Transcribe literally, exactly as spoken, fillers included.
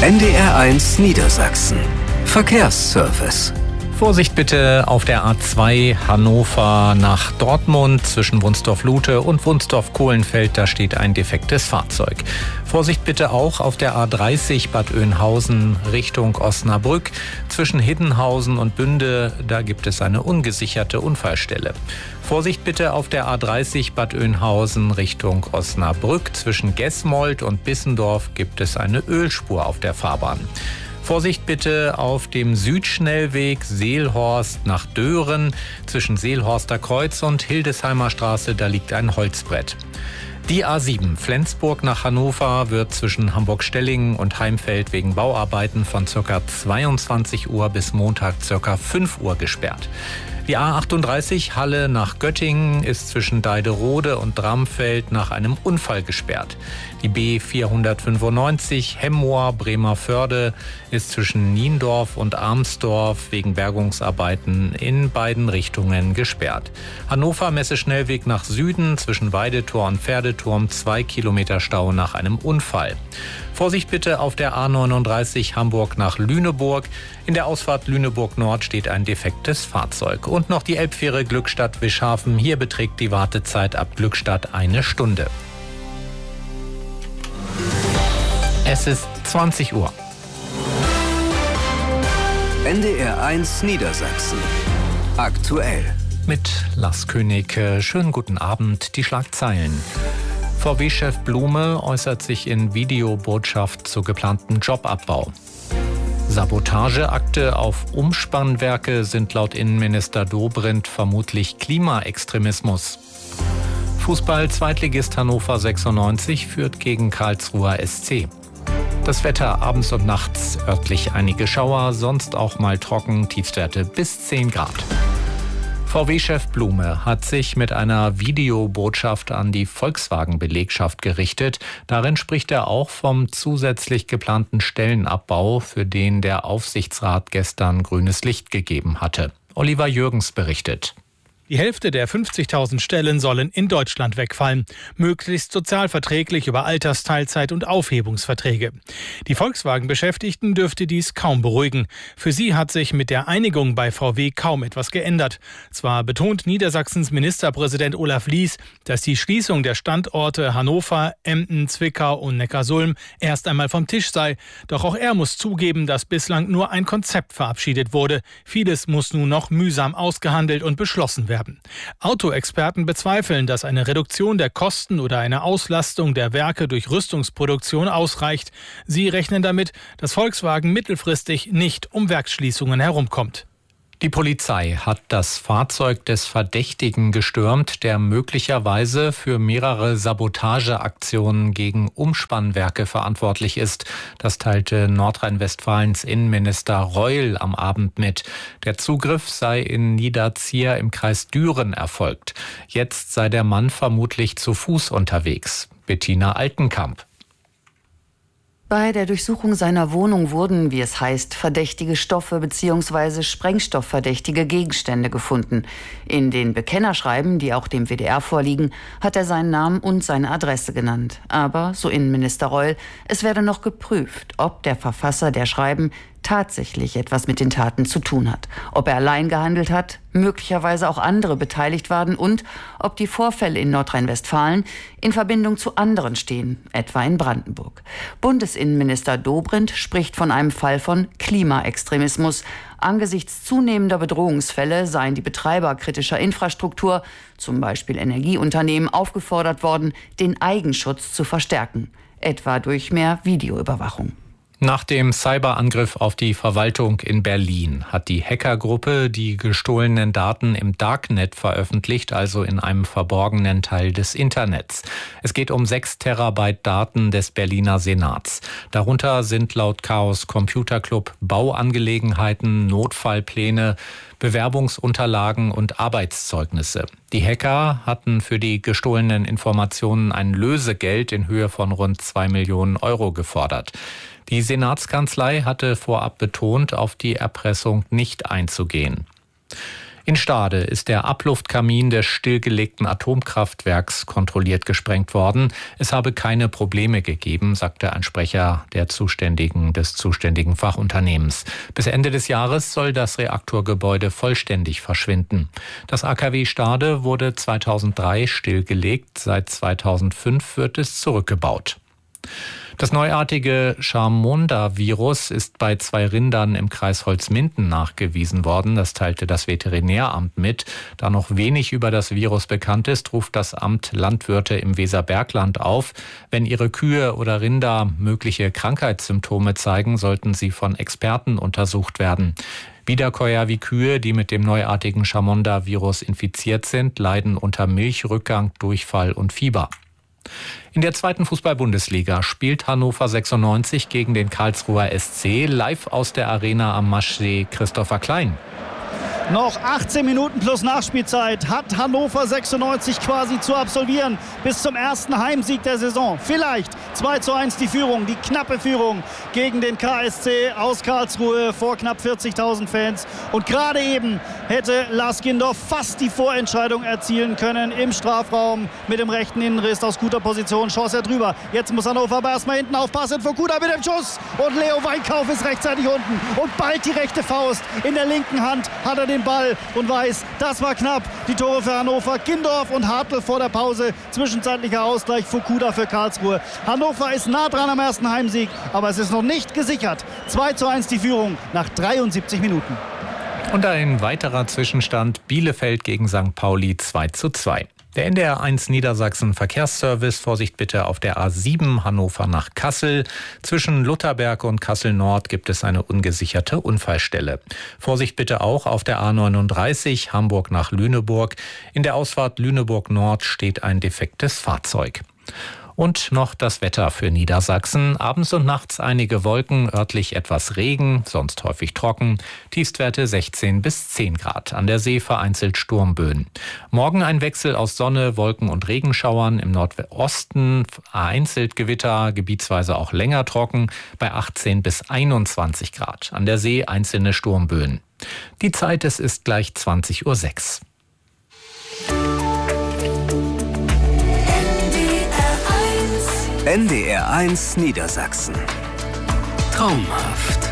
N D R eins Niedersachsen. Verkehrsservice. Vorsicht bitte auf der A zwei Hannover nach Dortmund zwischen Wunsdorf-Lute und Wunsdorf-Kohlenfeld, da steht ein defektes Fahrzeug. Vorsicht bitte auch auf der A dreißig Bad Oeynhausen Richtung Osnabrück zwischen Hiddenhausen und Bünde, da gibt es eine ungesicherte Unfallstelle. Vorsicht bitte auf der A dreißig Bad Oeynhausen Richtung Osnabrück zwischen Gesmold und Bissendorf gibt es eine Ölspur auf der Fahrbahn. Vorsicht bitte auf dem Südschnellweg Seelhorst nach Dören zwischen Seelhorster Kreuz und Hildesheimer Straße, da liegt ein Holzbrett. Die A sieben Flensburg nach Hannover wird zwischen Hamburg-Stellingen und Heimfeld wegen Bauarbeiten von ca. zweiundzwanzig Uhr bis Montag ca. fünf Uhr gesperrt. Die A achtunddreißig Halle nach Göttingen ist zwischen Deiderode und Dramfeld nach einem Unfall gesperrt. Die B vierhundertfünfundneunzig Hemmoor Bremerförde ist zwischen Niendorf und Armsdorf wegen Bergungsarbeiten in beiden Richtungen gesperrt. Hannover Messeschnellweg nach Süden zwischen Weidetor und Pferdeturm zwei Kilometer Stau nach einem Unfall. Vorsicht bitte auf der A neununddreißig Hamburg nach Lüneburg. In der Ausfahrt Lüneburg Nord steht ein defektes Fahrzeug. Und noch die Elbfähre Glückstadt-Wischhafen. Hier beträgt die Wartezeit ab Glückstadt eine Stunde. Es ist zwanzig Uhr. N D R eins Niedersachsen. Aktuell. Mit Lars König. Schönen guten Abend. Die Schlagzeilen. V W-Chef Blume äußert sich in Videobotschaft zu geplanten Jobabbau. Sabotageakte auf Umspannwerke sind laut Innenminister Dobrindt vermutlich Klimaextremismus. Fußball-Zweitligist Hannover sechsundneunzig führt gegen Karlsruher S C. Das Wetter abends und nachts örtlich einige Schauer, sonst auch mal trocken, Tiefstwerte bis zehn Grad. V W-Chef Blume hat sich mit einer Videobotschaft an die Volkswagen-Belegschaft gerichtet. Darin spricht er auch vom zusätzlich geplanten Stellenabbau, für den der Aufsichtsrat gestern grünes Licht gegeben hatte. Oliver Jürgens berichtet. Die Hälfte der fünfzigtausend Stellen sollen in Deutschland wegfallen. Möglichst sozialverträglich über Altersteilzeit und Aufhebungsverträge. Die Volkswagen-Beschäftigten dürfte dies kaum beruhigen. Für sie hat sich mit der Einigung bei V W kaum etwas geändert. Zwar betont Niedersachsens Ministerpräsident Olaf Lies, dass die Schließung der Standorte Hannover, Emden, Zwickau und Neckarsulm erst einmal vom Tisch sei. Doch auch er muss zugeben, dass bislang nur ein Konzept verabschiedet wurde. Vieles muss nun noch mühsam ausgehandelt und beschlossen werden. Autoexperten bezweifeln, dass eine Reduktion der Kosten oder eine Auslastung der Werke durch Rüstungsproduktion ausreicht. Sie rechnen damit, dass Volkswagen mittelfristig nicht um Werksschließungen herumkommt. Die Polizei hat das Fahrzeug des Verdächtigen gestürmt, der möglicherweise für mehrere Sabotageaktionen gegen Umspannwerke verantwortlich ist. Das teilte Nordrhein-Westfalens Innenminister Reul am Abend mit. Der Zugriff sei in Niederzier im Kreis Düren erfolgt. Jetzt sei der Mann vermutlich zu Fuß unterwegs. Bettina Altenkamp. Bei der Durchsuchung seiner Wohnung wurden, wie es heißt, verdächtige Stoffe bzw. sprengstoffverdächtige Gegenstände gefunden. In den Bekennerschreiben, die auch dem W D R vorliegen, hat er seinen Namen und seine Adresse genannt. Aber, so Innenminister Reul, es werde noch geprüft, ob der Verfasser der Schreiben tatsächlich etwas mit den Taten zu tun hat. Ob er allein gehandelt hat, möglicherweise auch andere beteiligt waren und ob die Vorfälle in Nordrhein-Westfalen in Verbindung zu anderen stehen, etwa in Brandenburg. Bundesinnenminister Dobrindt spricht von einem Fall von Klimaextremismus. Angesichts zunehmender Bedrohungsfälle seien die Betreiber kritischer Infrastruktur, zum Beispiel Energieunternehmen, aufgefordert worden, den Eigenschutz zu verstärken, etwa durch mehr Videoüberwachung. Nach dem Cyberangriff auf die Verwaltung in Berlin hat die Hackergruppe die gestohlenen Daten im Darknet veröffentlicht, also in einem verborgenen Teil des Internets. Es geht um sechs Terabyte Daten des Berliner Senats. Darunter sind laut Chaos Computer Club Bauangelegenheiten, Notfallpläne, Bewerbungsunterlagen und Arbeitszeugnisse. Die Hacker hatten für die gestohlenen Informationen ein Lösegeld in Höhe von rund zwei Millionen Euro gefordert. Die Senatskanzlei hatte vorab betont, auf die Erpressung nicht einzugehen. In Stade ist der Abluftkamin des stillgelegten Atomkraftwerks kontrolliert gesprengt worden. Es habe keine Probleme gegeben, sagte ein Sprecher der zuständigen, des zuständigen Fachunternehmens. Bis Ende des Jahres soll das Reaktorgebäude vollständig verschwinden. Das A K W Stade wurde zweitausenddrei stillgelegt. Seit zweitausendfünf wird es zurückgebaut. Das neuartige Chamonda-Virus ist bei zwei Rindern im Kreis Holzminden nachgewiesen worden. Das teilte das Veterinäramt mit. Da noch wenig über das Virus bekannt ist, ruft das Amt Landwirte im Weserbergland auf. Wenn ihre Kühe oder Rinder mögliche Krankheitssymptome zeigen, sollten sie von Experten untersucht werden. Wiederkäuer wie Kühe, die mit dem neuartigen Chamonda-Virus infiziert sind, leiden unter Milchrückgang, Durchfall und Fieber. In der zweiten Fußball-Bundesliga spielt Hannover sechsundneunzig gegen den Karlsruher S C, live aus der Arena am Maschsee Christopher Klein. Noch achtzehn Minuten plus Nachspielzeit hat Hannover sechsundneunzig quasi zu absolvieren bis zum ersten Heimsieg der Saison. Vielleicht zwei zu eins die Führung, die knappe Führung gegen den K S C aus Karlsruhe vor knapp vierzigtausend Fans. Und gerade eben hätte Lars Gindorf fast die Vorentscheidung erzielen können im Strafraum mit dem rechten Innenriss aus guter Position. Chance er drüber. Jetzt muss Hannover aber erstmal hinten aufpassen. Fukuda mit dem Schuss und Leo Weinkauf ist rechtzeitig unten. Und bald die rechte Faust. In der linken Hand hat er den Ball und weiß, das war knapp. Die Tore für Hannover, Gindorf und Hartl vor der Pause. Zwischenzeitlicher Ausgleich, Fukuda für Karlsruhe. Hannover ist nah dran am ersten Heimsieg, aber es ist noch nicht gesichert. zwei zu eins die Führung nach dreiundsiebzig Minuten. Und ein weiterer Zwischenstand: Bielefeld gegen Sankt Pauli zwei zu zwei. Der N D R eins Niedersachsen Verkehrsservice, Vorsicht bitte auf der A sieben Hannover nach Kassel. Zwischen Lutherberg und Kassel Nord gibt es eine ungesicherte Unfallstelle. Vorsicht bitte auch auf der A neununddreißig Hamburg nach Lüneburg. In der Ausfahrt Lüneburg Nord steht ein defektes Fahrzeug. Und noch das Wetter für Niedersachsen. Abends und nachts einige Wolken, örtlich etwas Regen, sonst häufig trocken. Tiefstwerte sechzehn bis zehn Grad. An der See vereinzelt Sturmböen. Morgen ein Wechsel aus Sonne, Wolken und Regenschauern. Im Nordosten vereinzelt Gewitter, gebietsweise auch länger trocken, bei achtzehn bis einundzwanzig Grad. An der See einzelne Sturmböen. Die Zeit, es ist gleich zwanzig Uhr sechs. N D R eins Niedersachsen. Traumhaft.